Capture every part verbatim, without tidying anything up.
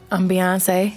I'm Beyonce.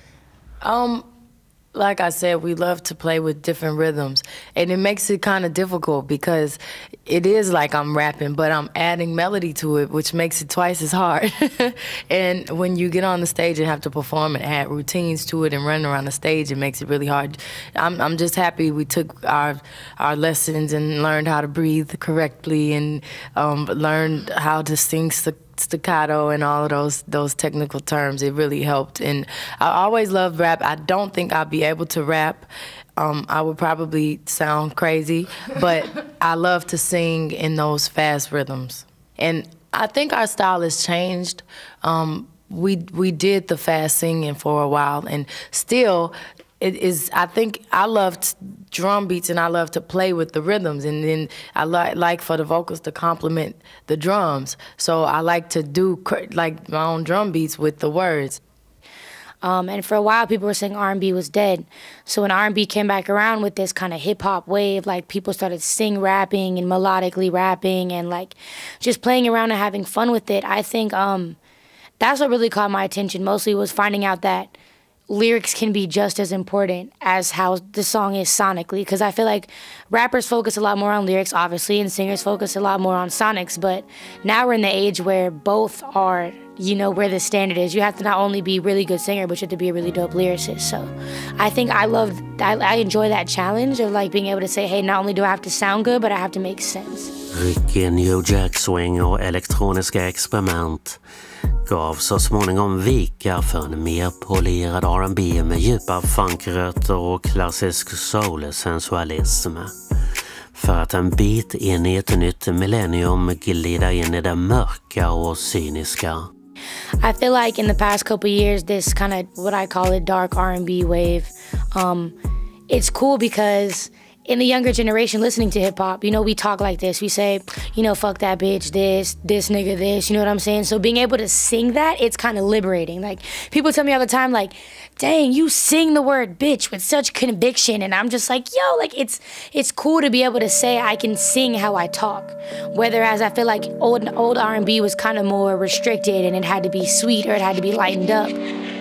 Um, like I said, we love to play with different rhythms, and it makes it kind of difficult because it is like I'm rapping, but I'm adding melody to it, which makes it twice as hard. And when you get on the stage and have to perform and add routines to it and run around the stage, it makes it really hard. I'm, I'm just happy we took our our lessons and learned how to breathe correctly and um, learned how to sing staccato and all of those those technical terms. It really helped, and I always loved rap. I don't think I'll be able to rap. Um, I would probably sound crazy, but I love to sing in those fast rhythms. And I think our style has changed. Um, we we did the fast singing for a while, and still it is. I think I loved drum beats, and I love to play with the rhythms, and then I li- like for the vocals to complement the drums. So I like to do cr- like my own drum beats with the words. Um, and for a while, people were saying R and B was dead. So when R and B came back around with this kind of hip-hop wave, like people started sing rapping and melodically rapping and like just playing around and having fun with it, I think um, that's what really caught my attention mostly, was finding out that lyrics can be just as important as how the song is sonically. Because I feel like rappers focus a lot more on lyrics, obviously, and singers focus a lot more on sonics. But now we're in the age where both are, you know, where the standard is. You have to not only be a really good singer, but you have to be a really dope lyricist. So I think I love, I, I enjoy that challenge of like being able to say, hey, not only do I have to sound good, but I have to make sense. Ryckig New Jack Swing och elektroniska experiment gav så småningom vika för en mer polerad R and B med djupa funkrötter och klassisk soul-sensualism. För att en bit in i ett nytt millennium glida in i det mörka och cyniska. I feel like in the past couple years, this kind of what I call it dark R and B wave, um, it's cool because in the younger generation listening to hip hop, you know, we talk like this. We say, you know, fuck that bitch, this, this nigga, this, you know what I'm saying? So being able to sing that, it's kind of liberating. Like, people tell me all the time, like, dang, you sing the word bitch with such conviction. And I'm just like, yo, like, it's it's cool to be able to say I can sing how I talk. Whereas I feel like old, old R and B was kind of more restricted and it had to be sweet or it had to be lightened up.